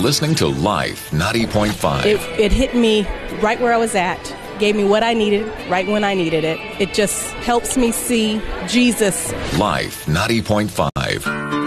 listening to Life 90.5. It hit me right where I was at, gave me what I needed right when I needed it. It just helps me see Jesus. Life 90.5.